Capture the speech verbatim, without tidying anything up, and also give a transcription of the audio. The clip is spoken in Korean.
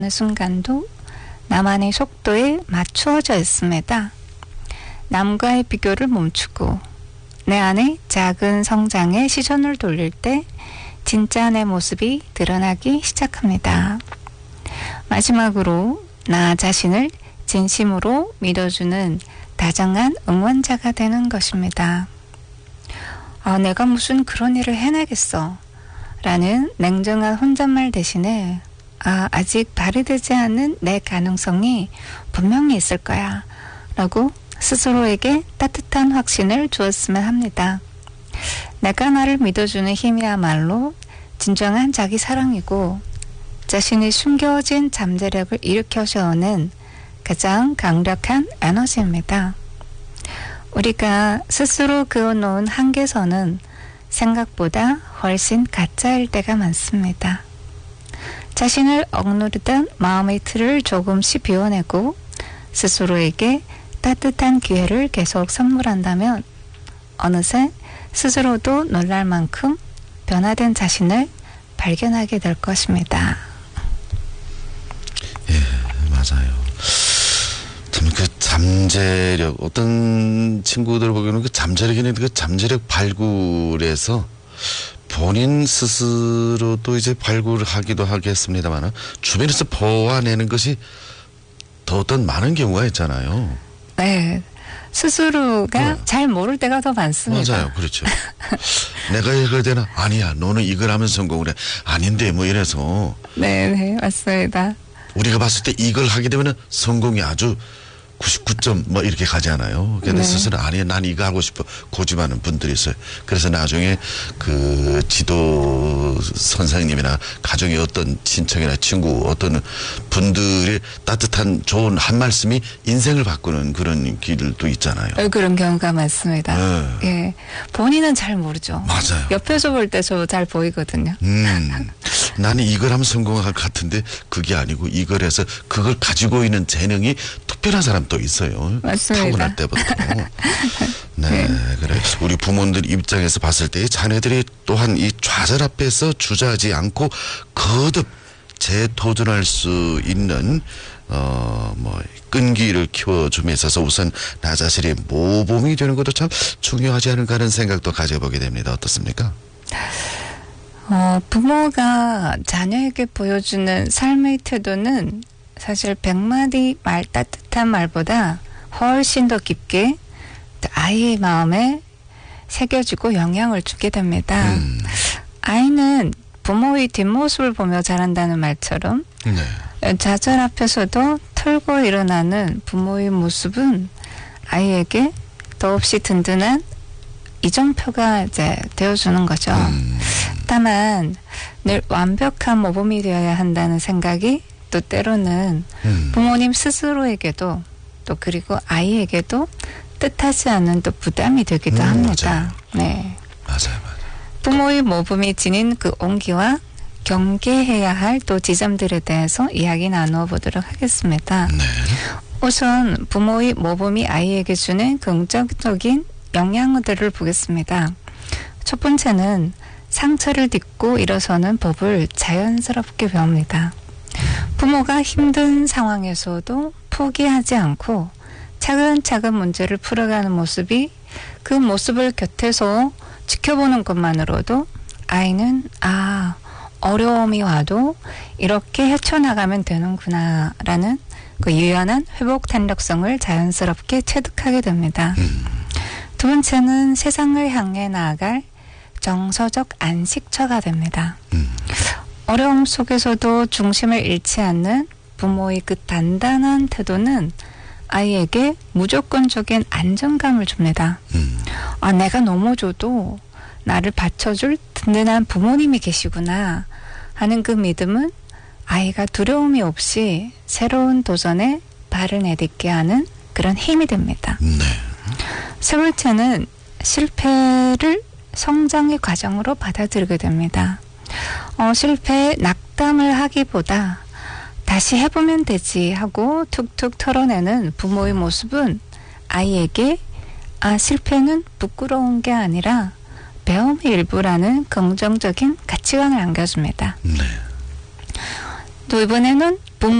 어느 순간도 나만의 속도에 맞추어져 있습니다. 남과의 비교를 멈추고 내 안에 작은 성장에 시선을 돌릴 때 진짜 내 모습이 드러나기 시작합니다. 마지막으로 나 자신을 진심으로 믿어주는 다정한 응원자가 되는 것입니다. 아, 내가 무슨 그런 일을 해내겠어 라는 냉정한 혼잣말 대신에 아, 아직 발휘되지 않은 내 가능성이 분명히 있을 거야 라고 스스로에게 따뜻한 확신을 주었으면 합니다. 내가 나를 믿어주는 힘이야말로 진정한 자기 사랑이고 자신이 숨겨진 잠재력을 일으켜 세우는 가장 강력한 에너지입니다. 우리가 스스로 그어놓은 한계선은 생각보다 훨씬 가짜일 때가 많습니다. 자신을 억누르던 마음의 틀을 조금씩 비워내고 스스로에게 따뜻한 기회를 계속 선물한다면 어느새 스스로도 놀랄 만큼 변화된 자신을 발견하게 될 것입니다. 예, 맞아요. 참 그 잠재력, 어떤 친구들 보기에는 그 잠재력이는 그 잠재력 발굴에서 본인 스스로도 이제 발굴을 하기도 하겠습니다만 주변에서 보아내는 것이 더 어떤 많은 경우가 있잖아요. 네. 스스로가 네. 잘 모를 때가 더 많습니다. 맞아요. 그렇죠. 내가 이걸 되나? 아니야. 너는 이걸 하면 성공을 해. 아닌데 뭐 이래서. 네, 네. 맞습니다. 우리가 봤을 때 이걸 하게 되면 성공이 아주 구십구 점 뭐 이렇게 가지 않아요. 근데 네. 스스로 아니야 난 이거 하고 싶어 고집하는 분들이 있어요. 그래서 나중에 그 지도 선생님이나 가정의 어떤 친척이나 친구 어떤 분들의 따뜻한 좋은 한 말씀이 인생을 바꾸는 그런 길도 있잖아요. 그런 경우가 많습니다. 네. 예, 본인은 잘 모르죠. 맞아요. 옆에서 볼 때 저 잘 보이거든요. 음, 나는 이걸 하면 성공할 것 같은데 그게 아니고 이걸 해서 그걸 가지고 있는 재능이 특별한 사람도 있어요. 맞습니다. 타고날 때부터. 네, 네, 그래. 우리 부모들 입장에서 봤을 때 자녀들이 또한 이 좌절 앞에서 주저하지 않고 거듭 재도전할 수 있는 어, 뭐 끈기를 키워줌에 있어서 우선 나 자신의 모범이 되는 것도 참 중요하지 않을까 하는 생각도 가져보게 됩니다. 어떻습니까? 어, 부모가 자녀에게 보여주는 삶의 태도는 사실 백마디 말 따뜻한 말보다 훨씬 더 깊게 아이의 마음에 새겨지고 영향을 주게 됩니다. 음. 아이는 부모의 뒷모습을 보며 자란다는 말처럼 네. 좌절 앞에서도 털고 일어나는 부모의 모습은 아이에게 더없이 든든한 이정표가 이제 되어주는 거죠. 음. 다만 늘 완벽한 모범이 되어야 한다는 생각이 또 때로는 음. 부모님 스스로에게도 또 그리고 아이에게도 뜻하지 않은 또 부담이 되기도 음, 합니다. 맞아요. 네. 맞아요, 맞아요. 부모의 모범이 지닌 그 온기와 경계해야 할 또 지점들에 대해서 이야기 나누어 보도록 하겠습니다. 네. 우선 부모의 모범이 아이에게 주는 긍정적인 영향들을 보겠습니다. 첫 번째는 상처를 딛고 일어서는 법을 자연스럽게 배웁니다. 부모가 힘든 상황에서도 포기하지 않고 차근차근 문제를 풀어가는 모습이 그 모습을 곁에서 지켜보는 것만으로도 아이는 아 어려움이 와도 이렇게 헤쳐나가면 되는구나 라는 그 유연한 회복 탄력성을 자연스럽게 체득하게 됩니다. 음. 두 번째는 세상을 향해 나아갈 정서적 안식처가 됩니다. 음. 어려움 속에서도 중심을 잃지 않는 부모의 그 단단한 태도는 아이에게 무조건적인 안정감을 줍니다. 음. 아, 내가 넘어져도 나를 받쳐줄 든든한 부모님이 계시구나 하는 그 믿음은 아이가 두려움이 없이 새로운 도전에 발을 내딛게 하는 그런 힘이 됩니다. 네. 세 번째는 실패를 성장의 과정으로 받아들이게 됩니다. 어, 실패에 낙담을 하기보다 다시 해보면 되지 하고 툭툭 털어내는 부모의 모습은 아이에게 아 실패는 부끄러운 게 아니라 배움의 일부라는 긍정적인 가치관을 안겨줍니다. 네. 또 이번에는